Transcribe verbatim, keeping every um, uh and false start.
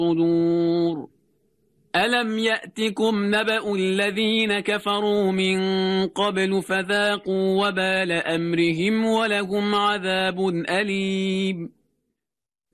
الصدور ألم يأتكم نبأ الذين كفروا من قبل فذاقوا وبال أمرهم ولهم عذاب أليم